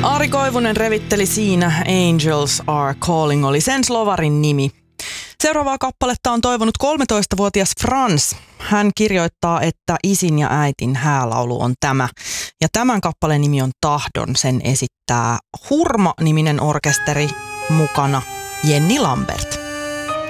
Ari Koivunen revitteli siinä Angels Are Calling, oli sen slovarin nimi. Seuraavaa kappaletta on toivonut 13-vuotias Frans. Hän kirjoittaa, että isin ja äitin häälaulu on tämä. Ja tämän kappaleen nimi on Tahdon. Sen esittää Hurma-niminen orkesteri, mukana Jenni Lambert.